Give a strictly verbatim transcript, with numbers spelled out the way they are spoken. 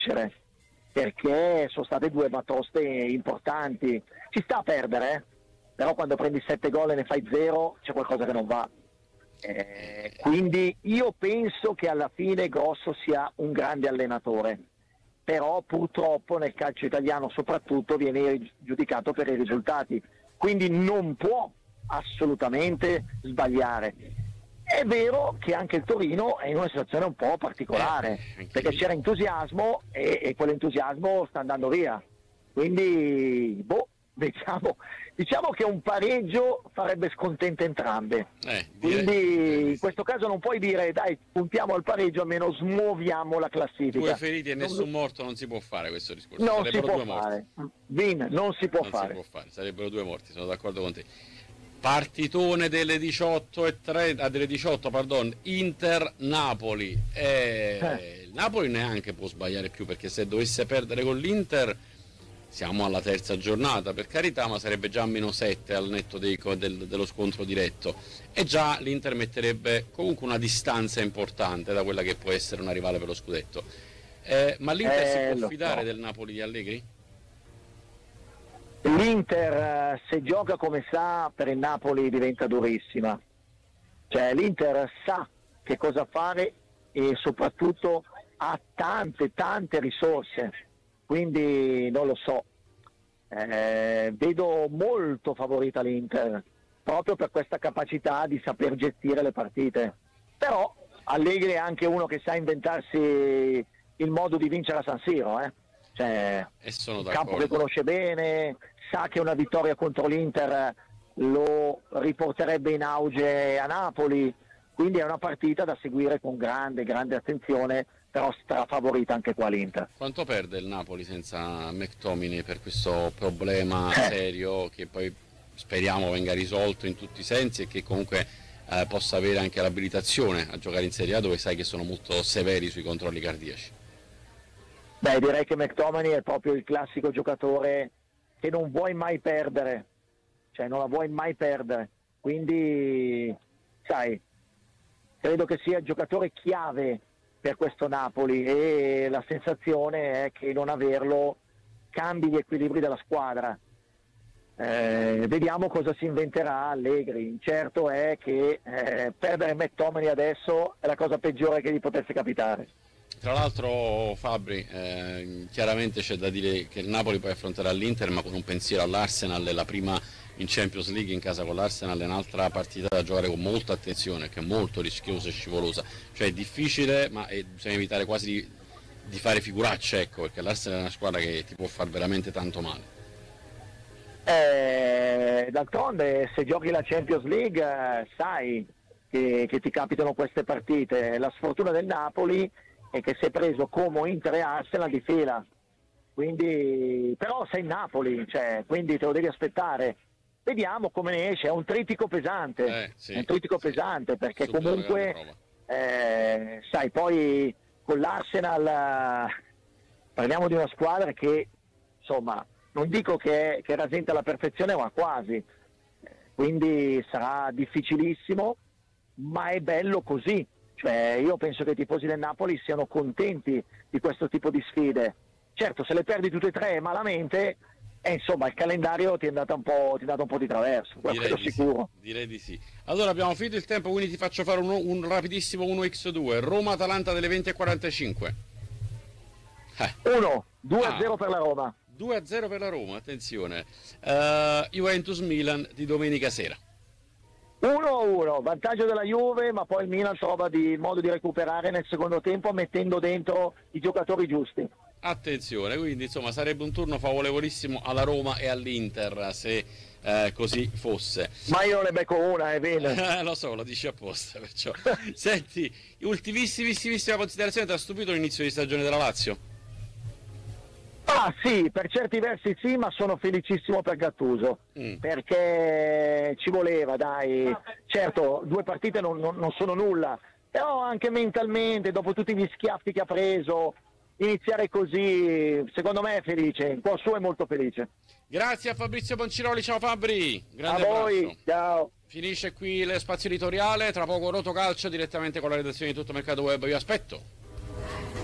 vincere, perché sono state due batoste importanti. Ci sta a perdere, eh? Però quando prendi sette gol e ne fai zero c'è qualcosa che non va. Eh, quindi io penso che alla fine Grosso sia un grande allenatore, però purtroppo nel calcio italiano soprattutto viene giudicato per i risultati, quindi non può assolutamente sbagliare. È vero che anche il Torino è in una situazione un po' particolare, eh, perché c'era entusiasmo e, e quell'entusiasmo sta andando via, quindi boh, diciamo, diciamo che un pareggio farebbe scontente entrambe, eh, quindi in questo caso non puoi dire dai puntiamo al pareggio, almeno smuoviamo la classifica. Due feriti e nessun non, morto, non si può fare questo discorso, non sarebbero si può due fare. morti. Vin, non si può non fare si può fare, sarebbero due morti, sono d'accordo con te. Partitone delle diciotto e trenta, ah, delle diciotto, pardon, Inter-Napoli. Eh, eh. Il Napoli neanche può sbagliare più, perché se dovesse perdere con l'Inter siamo alla terza giornata, per carità, ma sarebbe già a meno sette al netto dei, del, dello scontro diretto, e già l'Inter metterebbe comunque una distanza importante da quella che può essere una rivale per lo scudetto. Eh, ma l'Inter eh, si può fidare so. del Napoli di Allegri? L'Inter, se gioca come sa, per il Napoli diventa durissima, cioè l'Inter sa che cosa fare e soprattutto ha tante tante risorse, quindi non lo so, eh, vedo molto favorita l'Inter proprio per questa capacità di saper gestire le partite, però Allegri è anche uno che sa inventarsi il modo di vincere a San Siro, eh? Cioè, e sono un d'accordo. campo che conosce bene, sa che una vittoria contro l'Inter lo riporterebbe in auge a Napoli, quindi è una partita da seguire con grande grande attenzione, però strafavorita anche qua l'Inter. Quanto perde il Napoli senza McTominay per questo problema serio che poi speriamo venga risolto in tutti i sensi e che comunque eh, possa avere anche l'abilitazione a giocare in Serie A, dove sai che sono molto severi sui controlli cardiaci? Beh, direi che McTominay è proprio il classico giocatore che non vuoi mai perdere, cioè non la vuoi mai perdere, quindi sai, credo che sia il giocatore chiave per questo Napoli e la sensazione è che non averlo cambi gli equilibri della squadra. Eh, vediamo cosa si inventerà Allegri. Certo è che eh, perdere McTominay adesso è la cosa peggiore che gli potesse capitare. Tra l'altro Fabri, eh, chiaramente c'è da dire che il Napoli poi affronterà l'Inter, ma con un pensiero all'Arsenal, la prima in Champions League in casa con l'Arsenal è un'altra partita da giocare con molta attenzione, che è molto rischiosa e scivolosa, cioè è difficile, ma è, bisogna evitare quasi di, di fare figuracce, ecco, perché l'Arsenal è una squadra che ti può far veramente tanto male. Eh, d'altronde se giochi la Champions League eh, sai che, che ti capitano queste partite. La sfortuna del Napoli è che si è preso Como, Inter e Arsenal di fila, quindi però sei in Napoli, cioè, quindi te lo devi aspettare. Vediamo come ne esce, è un trittico pesante, eh, sì, è un trittico sì, pesante perché subito comunque eh, sai, poi con l'Arsenal eh, parliamo di una squadra che insomma non dico che, che rasenta la perfezione, ma quasi, quindi sarà difficilissimo, ma è bello così. Cioè, io penso che i tifosi del Napoli siano contenti di questo tipo di sfide. Certo, se le perdi tutte e tre malamente, eh, insomma, il calendario ti è andato un po', ti è dato un po' di traverso, quello sicuro. Sì, direi di sì. Allora abbiamo finito il tempo, quindi ti faccio fare un, un rapidissimo uno per due. Roma-Atalanta delle venti e quarantacinque. uno, due a zero ah, per la Roma. due a zero per la Roma, attenzione. Uh, Juventus-Milan di domenica sera. uno a uno, vantaggio della Juve, ma poi il Milan trova di modo di recuperare nel secondo tempo mettendo dentro i giocatori giusti. Attenzione, quindi insomma sarebbe un turno favorevolissimo alla Roma e all'Inter se eh, così fosse. Ma io ne becco una, è bene. Lo so, lo dici apposta, perciò. Senti, ultimissimissima considerazione, ti ha stupito l'inizio di stagione della Lazio? Ah sì, per certi versi sì, ma sono felicissimo per Gattuso, mm. perché ci voleva, dai, certo due partite non, non, non sono nulla, però anche mentalmente, dopo tutti gli schiaffi che ha preso, iniziare così, secondo me è felice, in cuor suo è molto felice. Grazie a Fabrizio Bonciroli, ciao Fabri, grande a voi, abbraccio. Ciao. Finisce qui lo spazio editoriale, tra poco Rotocalcio direttamente con la redazione di Tutto Mercato Web, vi aspetto.